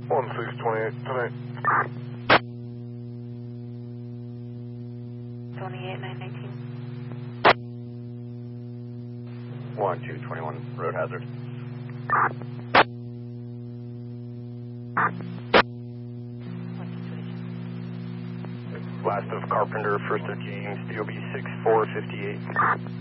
1628 today. 28919. 1221, road hazard. Last of Carpenter, first of James, DOB 6458.